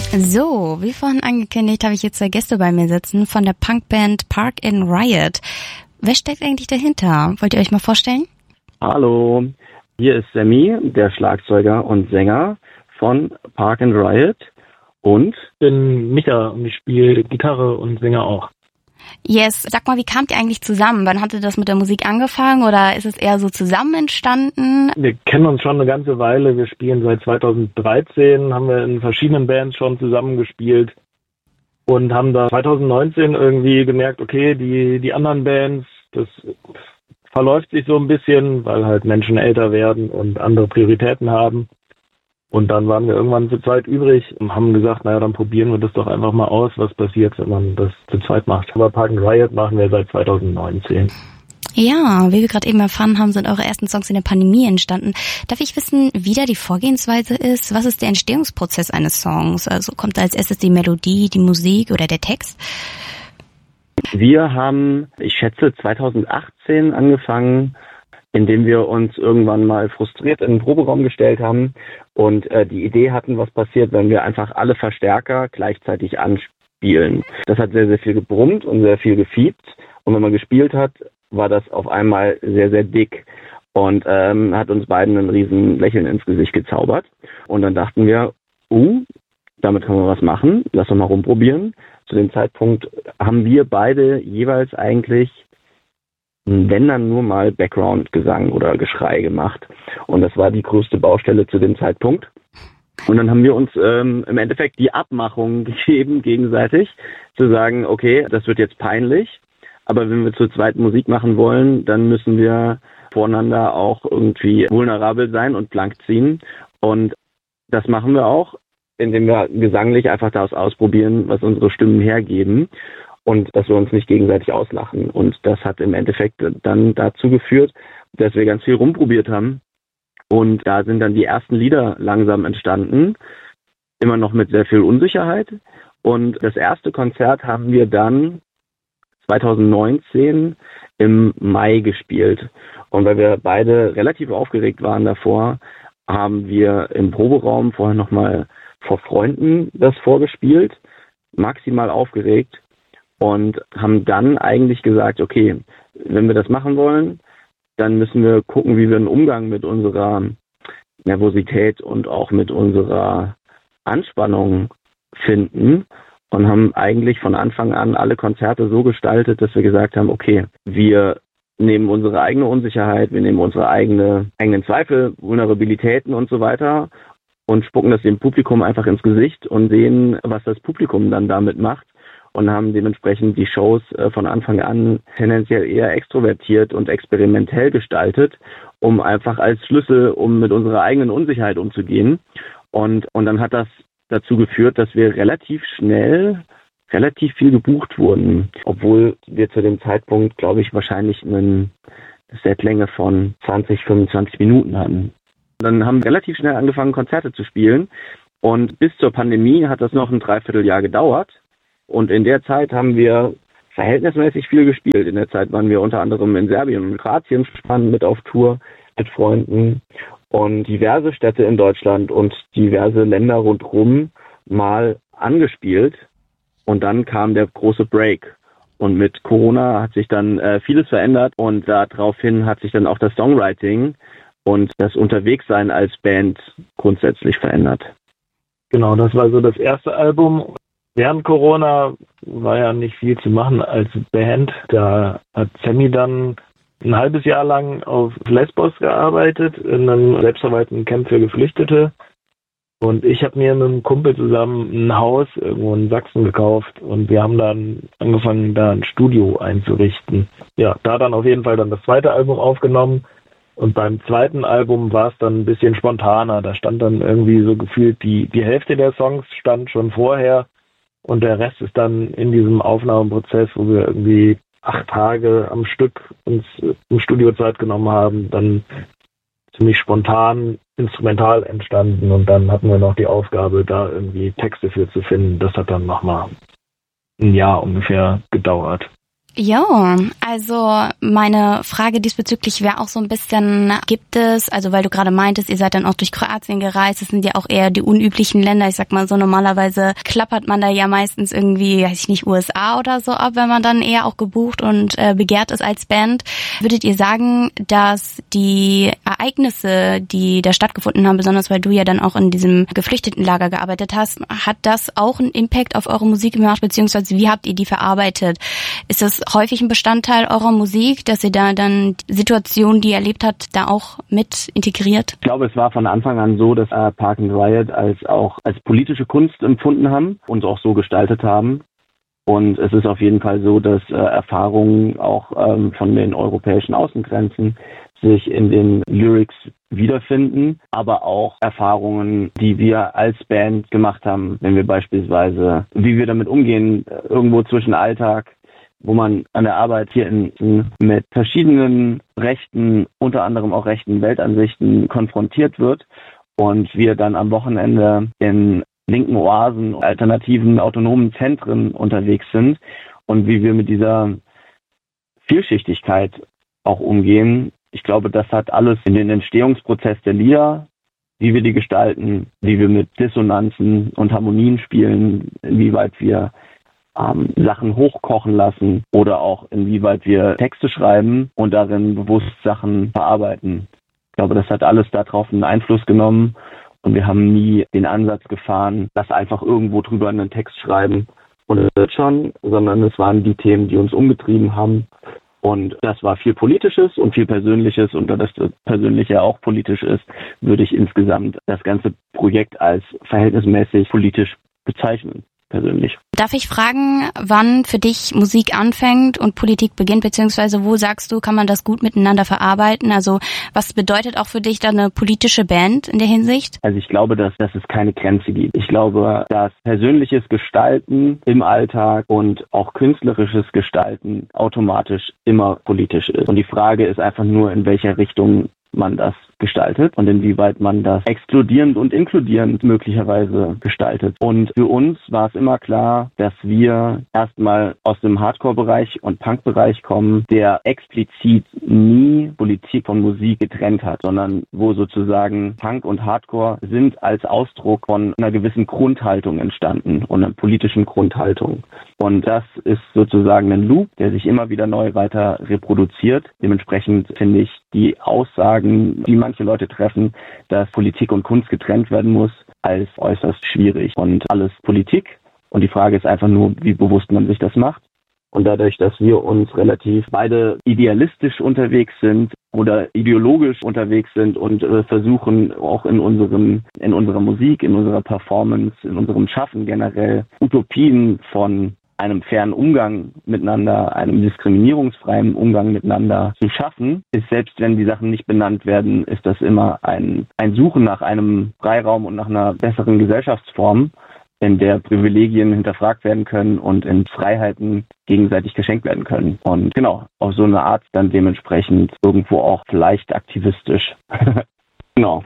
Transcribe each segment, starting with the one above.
So, wie vorhin angekündigt, habe ich jetzt 2 Gäste bei mir sitzen von der Punkband Park and Riot. Wer steckt eigentlich dahinter? Wollt ihr euch mal vorstellen? Hallo, hier ist Sammy, der Schlagzeuger und Sänger von Park and Riot. Und? Ich bin Micha und ich spiele Gitarre und singe auch. Yes, sag mal, wie kamt ihr eigentlich zusammen? Wann hattet ihr das mit der Musik angefangen oder ist es eher so zusammen entstanden? Wir kennen uns schon eine ganze Weile. Wir spielen seit 2013, haben wir in verschiedenen Bands schon zusammengespielt und haben da 2019 irgendwie gemerkt, okay, die anderen Bands, das verläuft sich so ein bisschen, weil halt Menschen älter werden und andere Prioritäten haben. Und dann waren wir irgendwann zu zweit übrig und haben gesagt, naja, dann probieren wir das doch einfach mal aus, was passiert, wenn man das zu zweit macht. Aber Park and Riot machen wir seit 2019. Ja, wie wir gerade eben erfahren haben, sind eure ersten Songs in der Pandemie entstanden. Darf ich wissen, wie da die Vorgehensweise ist? Was ist der Entstehungsprozess eines Songs? Also kommt da als erstes die Melodie, die Musik oder der Text? Wir haben, ich schätze, 2018 angefangen, indem wir uns irgendwann mal frustriert in den Proberaum gestellt haben und die Idee hatten, was passiert, wenn wir einfach alle Verstärker gleichzeitig anspielen. Das hat sehr, sehr viel gebrummt und sehr viel gefiebt. Und wenn man gespielt hat, war das auf einmal sehr, sehr dick und hat uns beiden ein riesen Lächeln ins Gesicht gezaubert. Und dann dachten wir, damit können wir was machen, lass uns mal rumprobieren. Zu dem Zeitpunkt haben wir beide jeweils eigentlich, wenn dann nur mal Background-Gesang oder Geschrei gemacht. Und das war die größte Baustelle zu dem Zeitpunkt. Und dann haben wir uns im Endeffekt die Abmachung gegeben, gegenseitig, zu sagen, okay, das wird jetzt peinlich, aber wenn wir zu zweit Musik machen wollen, dann müssen wir voreinander auch irgendwie vulnerabel sein und blank ziehen. Und das machen wir auch, indem wir gesanglich einfach das ausprobieren, was unsere Stimmen hergeben. Und dass wir uns nicht gegenseitig auslachen. Und das hat im Endeffekt dann dazu geführt, dass wir ganz viel rumprobiert haben. Und da sind dann die ersten Lieder langsam entstanden, immer noch mit sehr viel Unsicherheit. Und das erste Konzert haben wir dann 2019 im Mai gespielt. Und weil wir beide relativ aufgeregt waren davor, haben wir im Proberaum vorher nochmal vor Freunden das vorgespielt, maximal aufgeregt. Und haben dann eigentlich gesagt, okay, wenn wir das machen wollen, dann müssen wir gucken, wie wir einen Umgang mit unserer Nervosität und auch mit unserer Anspannung finden. Und haben eigentlich von Anfang an alle Konzerte so gestaltet, dass wir gesagt haben, okay, wir nehmen unsere eigene Unsicherheit, wir nehmen unsere eigenen Zweifel, Vulnerabilitäten und so weiter und spucken das dem Publikum einfach ins Gesicht und sehen, was das Publikum dann damit macht. Und haben dementsprechend die Shows von Anfang an tendenziell eher extrovertiert und experimentell gestaltet, um einfach als Schlüssel, um mit unserer eigenen Unsicherheit umzugehen. Und dann hat das dazu geführt, dass wir relativ schnell relativ viel gebucht wurden, obwohl wir zu dem Zeitpunkt, glaube ich, wahrscheinlich eine Setlänge von 20, 25 Minuten hatten. Dann haben wir relativ schnell angefangen, Konzerte zu spielen. Und bis zur Pandemie hat das noch ein Dreivierteljahr gedauert. Und in der Zeit haben wir verhältnismäßig viel gespielt. In der Zeit waren wir unter anderem in Serbien und Kroatien spannend mit auf Tour mit Freunden und diverse Städte in Deutschland und diverse Länder rundherum mal angespielt. Und dann kam der große Break. Und mit Corona hat sich dann vieles verändert und daraufhin hat sich dann auch das Songwriting und das Unterwegssein als Band grundsätzlich verändert. Genau, das war so das erste Album. Während Corona war ja nicht viel zu machen als Band. Da hat Sammy dann ein halbes Jahr lang auf Lesbos gearbeitet, in einem selbstverwalteten Camp für Geflüchtete. Und ich habe mir mit einem Kumpel zusammen ein Haus irgendwo in Sachsen gekauft und wir haben dann angefangen, da ein Studio einzurichten. Ja, da dann auf jeden Fall dann das zweite Album aufgenommen. Und beim zweiten Album war es dann ein bisschen spontaner. Da stand dann irgendwie so gefühlt die Hälfte der Songs stand schon vorher. Und der Rest ist dann in diesem Aufnahmeprozess, wo wir irgendwie 8 Tage am Stück uns im Studio Zeit genommen haben, dann ziemlich spontan instrumental entstanden. Und dann hatten wir noch die Aufgabe, da irgendwie Texte für zu finden. Das hat dann nochmal ein Jahr ungefähr gedauert. Ja, also meine Frage diesbezüglich wäre auch so ein bisschen, gibt es, also weil du gerade meintest, ihr seid dann auch durch Kroatien gereist, das sind ja auch eher die unüblichen Länder, ich sag mal so, normalerweise klappert man da ja meistens irgendwie, weiß ich nicht, USA oder so ab, wenn man dann eher auch gebucht und begehrt ist als Band. Würdet ihr sagen, dass die Ereignisse, die da stattgefunden haben, besonders weil du ja dann auch in diesem Geflüchtetenlager gearbeitet hast, hat das auch einen Impact auf eure Musik gemacht, beziehungsweise wie habt ihr die verarbeitet? Ist das häufig ein Bestandteil eurer Musik, dass ihr da dann Situationen, die ihr erlebt habt, da auch mit integriert? Ich glaube, es war von Anfang an so, dass Park and Riot als politische Kunst empfunden haben und auch so gestaltet haben. Und es ist auf jeden Fall so, dass Erfahrungen auch von den europäischen Außengrenzen sich in den Lyrics wiederfinden, aber auch Erfahrungen, die wir als Band gemacht haben, wenn wir beispielsweise, wie wir damit umgehen, irgendwo zwischen Alltag, wo man an der Arbeit hier mit verschiedenen rechten, unter anderem auch rechten Weltansichten konfrontiert wird und wir dann am Wochenende in linken Oasen, alternativen, autonomen Zentren unterwegs sind und wie wir mit dieser Vielschichtigkeit auch umgehen. Ich glaube, das hat alles in den Entstehungsprozess der Lieder, wie wir die gestalten, wie wir mit Dissonanzen und Harmonien spielen, inwieweit wir Sachen hochkochen lassen oder auch inwieweit wir Texte schreiben und darin bewusst Sachen verarbeiten. Ich glaube, das hat alles darauf einen Einfluss genommen und wir haben nie den Ansatz gefahren, dass einfach irgendwo drüber einen Text schreiben und das wird schon, sondern es waren die Themen, die uns umgetrieben haben. Und das war viel Politisches und viel Persönliches und da das Persönliche auch politisch ist, würde ich insgesamt das ganze Projekt als verhältnismäßig politisch bezeichnen. Persönlich. Darf ich fragen, wann für dich Musik anfängt und Politik beginnt, beziehungsweise wo sagst du, kann man das gut miteinander verarbeiten? Also was bedeutet auch für dich dann eine politische Band in der Hinsicht? Also ich glaube, dass es keine Grenze gibt. Ich glaube, dass persönliches Gestalten im Alltag und auch künstlerisches Gestalten automatisch immer politisch ist. Und die Frage ist einfach nur, in welcher Richtung man das gestaltet und inwieweit man das exkludierend und inkludierend möglicherweise gestaltet. Und für uns war es immer klar, dass wir erstmal aus dem Hardcore-Bereich und Punk-Bereich kommen, der explizit nie Politik von Musik getrennt hat, sondern wo sozusagen Punk und Hardcore sind als Ausdruck von einer gewissen Grundhaltung entstanden und einer politischen Grundhaltung. Und das ist sozusagen ein Loop, der sich immer wieder neu weiter reproduziert. Dementsprechend finde ich die Aussagen, die manche Leute treffen, dass Politik und Kunst getrennt werden muss, als äußerst schwierig. Und alles Politik. Und die Frage ist einfach nur, wie bewusst man sich das macht. Und dadurch, dass wir uns relativ beide idealistisch unterwegs sind oder ideologisch unterwegs sind und versuchen auch in unserer Musik, in unserer Performance, in unserem Schaffen generell Utopien von einem fairen Umgang miteinander, einem diskriminierungsfreien Umgang miteinander zu schaffen, ist selbst wenn die Sachen nicht benannt werden, ist das immer ein Suchen nach einem Freiraum und nach einer besseren Gesellschaftsform, in der Privilegien hinterfragt werden können und in Freiheiten gegenseitig geschenkt werden können. Und genau, auf so eine Art dann dementsprechend irgendwo auch vielleicht aktivistisch. Genau.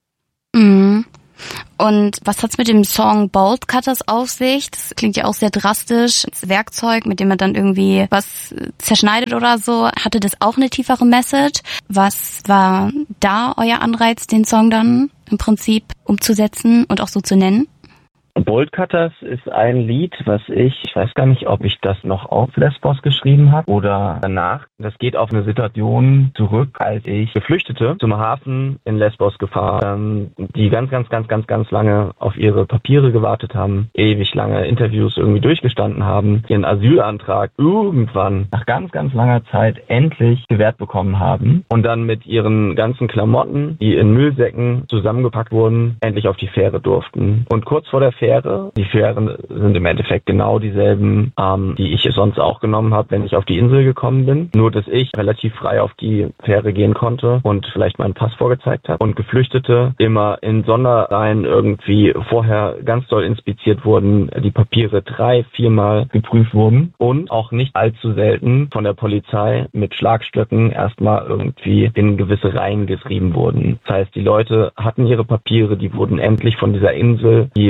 Mhm. Und was hat's mit dem Song Bolt Cutters auf sich? Das klingt ja auch sehr drastisch. Das Werkzeug, mit dem man dann irgendwie was zerschneidet oder so. Hatte das auch eine tiefere Message? Was war da euer Anreiz, den Song dann im Prinzip umzusetzen und auch so zu nennen? Bolt Cutters ist ein Lied, was ich weiß gar nicht, ob ich das noch auf Lesbos geschrieben habe oder danach. Das geht auf eine Situation zurück, als ich Geflüchtete zum Hafen in Lesbos gefahren, die ganz lange auf ihre Papiere gewartet haben, ewig lange Interviews irgendwie durchgestanden haben, ihren Asylantrag irgendwann nach ganz langer Zeit endlich gewährt bekommen haben und dann mit ihren ganzen Klamotten, die in Müllsäcken zusammengepackt wurden, endlich auf die Fähre durften. Und kurz vor der die Fähren sind im Endeffekt genau dieselben, die ich sonst auch genommen habe, wenn ich auf die Insel gekommen bin. Nur, dass ich relativ frei auf die Fähre gehen konnte und vielleicht meinen Pass vorgezeigt habe. Und Geflüchtete immer in Sonderreihen irgendwie vorher ganz doll inspiziert wurden, die Papiere 3-4 Mal geprüft wurden und auch nicht allzu selten von der Polizei mit Schlagstöcken erstmal irgendwie in gewisse Reihen getrieben wurden. Das heißt, die Leute hatten ihre Papiere, die wurden endlich von dieser Insel, die wie ein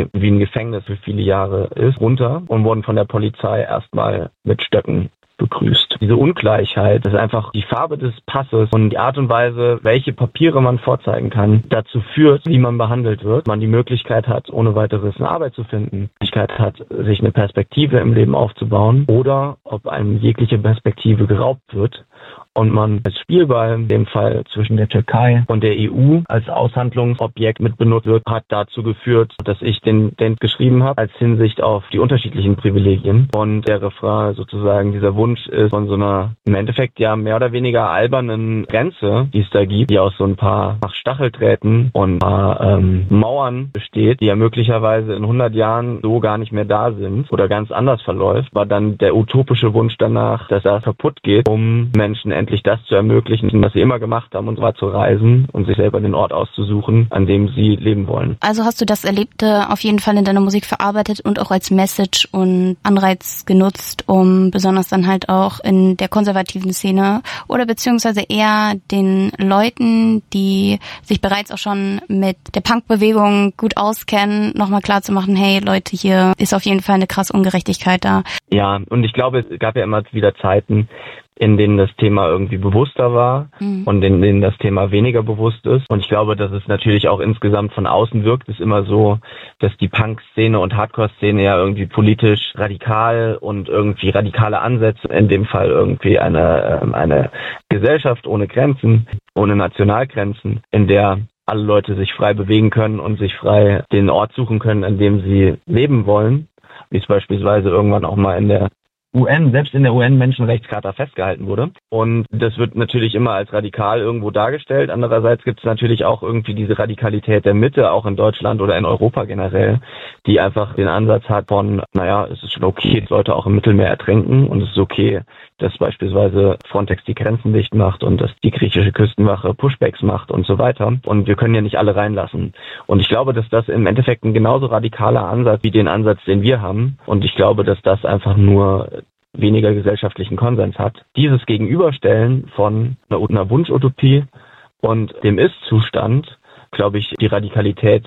Gefängnis für viele Jahre ist, runter und wurden von der Polizei erstmal mit Stöcken begrüßt. Diese Ungleichheit, das ist einfach die Farbe des Passes und die Art und Weise, welche Papiere man vorzeigen kann, dazu führt, wie man behandelt wird. Man die Möglichkeit hat, ohne weiteres eine Arbeit zu finden, die Möglichkeit hat, sich eine Perspektive im Leben aufzubauen oder ob einem jegliche Perspektive geraubt wird und man als Spielball, in dem Fall zwischen der Türkei und der EU, als Aushandlungsobjekt mit benutzt wird, hat dazu geführt, dass ich den geschrieben habe, als Hinsicht auf die unterschiedlichen Privilegien. Und der Refrain sozusagen, dieser Wunsch ist von so einer, im Endeffekt ja mehr oder weniger albernen Grenze, die es da gibt, die aus so ein paar Stacheldrähten und ein paar Mauern besteht, die ja möglicherweise in 100 Jahren so gar nicht mehr da sind oder ganz anders verläuft, war dann der utopische Wunsch danach, dass das kaputt geht, um Menschen endlich das zu ermöglichen, was sie immer gemacht haben, und zwar zu reisen und sich selber den Ort auszusuchen, an dem sie leben wollen. Also hast du das Erlebte auf jeden Fall in deiner Musik verarbeitet und auch als Message und Anreiz genutzt, um besonders dann halt auch in der konservativen Szene oder beziehungsweise eher den Leuten, die sich bereits auch schon mit der Punkbewegung gut auskennen, nochmal klar zu machen, hey Leute, hier ist auf jeden Fall eine krasse Ungerechtigkeit da. Ja, und ich glaube, es gab ja immer wieder Zeiten, in denen das Thema irgendwie bewusster war und in denen das Thema weniger bewusst ist. Und ich glaube, dass es natürlich auch insgesamt von außen wirkt, ist immer so, dass die Punk-Szene und Hardcore-Szene ja irgendwie politisch radikal und irgendwie radikale Ansätze, in dem Fall irgendwie eine Gesellschaft ohne Grenzen, ohne Nationalgrenzen, in der alle Leute sich frei bewegen können und sich frei den Ort suchen können, an dem sie leben wollen, wie es beispielsweise irgendwann auch mal in der selbst in der UN-Menschenrechtscharta festgehalten wurde. Und das wird natürlich immer als radikal irgendwo dargestellt. Andererseits gibt es natürlich auch irgendwie diese Radikalität der Mitte, auch in Deutschland oder in Europa generell, die einfach den Ansatz hat von, naja, es ist schon okay, dass Leute auch im Mittelmeer ertrinken und es ist okay, dass beispielsweise Frontex die Grenzen dicht macht und dass die griechische Küstenwache Pushbacks macht und so weiter. Und wir können ja nicht alle reinlassen. Und ich glaube, dass das im Endeffekt ein genauso radikaler Ansatz wie den Ansatz, den wir haben. Und ich glaube, dass das einfach nur weniger gesellschaftlichen Konsens hat. Dieses Gegenüberstellen von einer Wunschutopie und dem Ist-Zustand, glaube ich, die Radikalität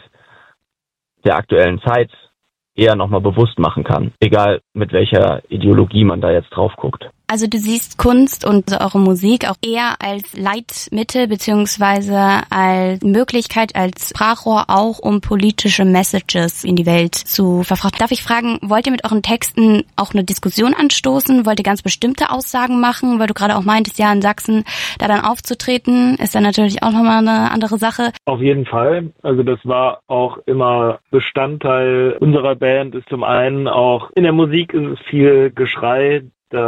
der aktuellen Zeit eher nochmal bewusst machen kann. Egal, mit welcher Ideologie man da jetzt drauf guckt. Also du siehst Kunst und eure Musik auch eher als Leitmittel beziehungsweise als Möglichkeit, als Sprachrohr auch, um politische Messages in die Welt zu verfrachten. Darf ich fragen, wollt ihr mit euren Texten auch eine Diskussion anstoßen? Wollt ihr ganz bestimmte Aussagen machen? Weil du gerade auch meintest, ja, in Sachsen da dann aufzutreten, ist dann natürlich auch nochmal eine andere Sache. Auf jeden Fall. Also das war auch immer Bestandteil unserer Band. Ist zum einen auch in der Musik ist es viel Geschrei,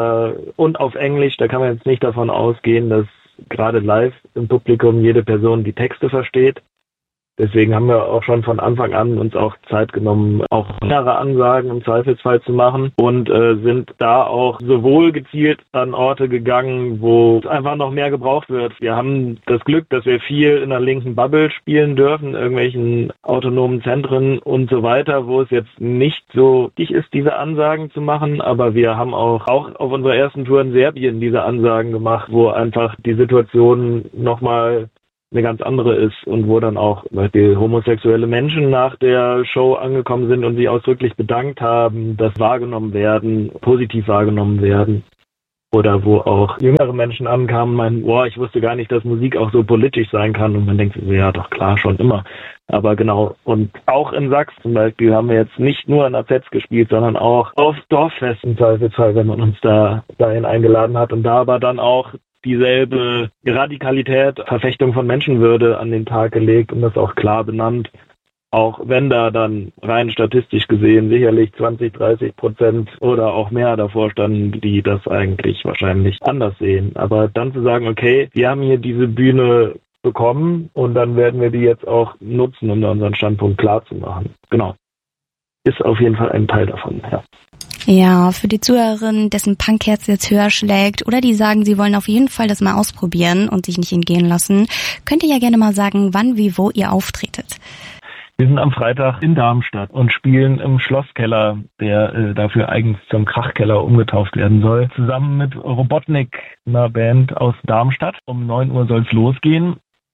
und auf Englisch, da kann man jetzt nicht davon ausgehen, dass gerade live im Publikum jede Person die Texte versteht. Deswegen haben wir auch schon von Anfang an uns auch Zeit genommen, auch längere Ansagen im Zweifelsfall zu machen und sind da auch sowohl gezielt an Orte gegangen, wo es einfach noch mehr gebraucht wird. Wir haben das Glück, dass wir viel in der linken Bubble spielen dürfen, in irgendwelchen autonomen Zentren und so weiter, wo es jetzt nicht so wichtig ist, diese Ansagen zu machen, aber wir haben auch auf unserer ersten Tour in Serbien diese Ansagen gemacht, wo einfach die Situation nochmal eine ganz andere ist und wo dann auch die homosexuelle Menschen nach der Show angekommen sind und sich ausdrücklich bedankt haben, dass wahrgenommen werden, positiv wahrgenommen werden. Oder wo auch jüngere Menschen ankamen und meinten, boah, ich wusste gar nicht, dass Musik auch so politisch sein kann. Und man denkt so, ja doch klar, schon immer. Aber genau, und auch in Sachsen zum Beispiel haben wir jetzt nicht nur in AZs gespielt, sondern auch auf Dorffesten im Zweifelsfall, wenn man uns dahin eingeladen hat. Und da aber dann auch dieselbe Radikalität, Verfechtung von Menschenwürde an den Tag gelegt und das auch klar benannt. Auch wenn da dann rein statistisch gesehen sicherlich 20-30% oder auch mehr davor standen, die das eigentlich wahrscheinlich anders sehen. Aber dann zu sagen, okay, wir haben hier diese Bühne bekommen und dann werden wir die jetzt auch nutzen, um da unseren Standpunkt klar zu machen. Genau. Ist auf jeden Fall ein Teil davon, ja. Ja, für die Zuhörerinnen, dessen Punkherz jetzt höher schlägt oder die sagen, sie wollen auf jeden Fall das mal ausprobieren und sich nicht entgehen lassen, könnt ihr ja gerne mal sagen, wann, wie, wo ihr auftretet. Wir sind am Freitag in Darmstadt und spielen im Schlosskeller, der dafür eigens zum Krachkeller umgetauft werden soll, zusammen mit Robotnik, einer Band aus Darmstadt. Um 9 Uhr soll es losgehen.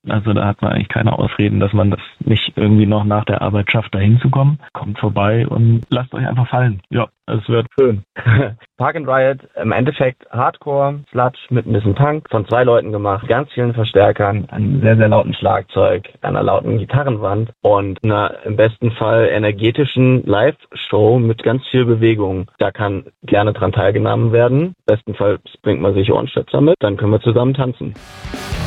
Also da hat man eigentlich keine Ausreden, dass man das nicht irgendwie noch nach der Arbeit schafft, da hinzukommen. Kommt vorbei und lasst euch einfach fallen. Ja, es wird schön. Park and Riot, im Endeffekt Hardcore, Sludge mit ein bisschen Punk, von 2 Leuten gemacht, ganz vielen Verstärkern, einem sehr, sehr lauten Schlagzeug, einer lauten Gitarrenwand und einer im besten Fall energetischen Live-Show mit ganz viel Bewegung. Da kann gerne dran teilgenommen werden. Im besten Fall bringt man sich Ohrenstöpsel mit, dann können wir zusammen tanzen.